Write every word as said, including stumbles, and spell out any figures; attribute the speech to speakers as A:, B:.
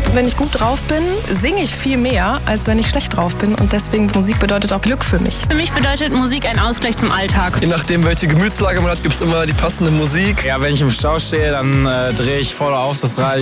A: Wenn ich gut drauf bin, singe ich viel mehr, als wenn ich schlecht drauf bin. Und deswegen, Musik bedeutet auch Glück für mich.
B: Für mich bedeutet Musik ein Ausgleich zum Alltag.
C: Je nachdem, welche Gemütslage man hat, gibt es immer die passende Musik.
D: Ja, wenn ich im Stau stehe, dann äh, drehe ich voll auf das Radio.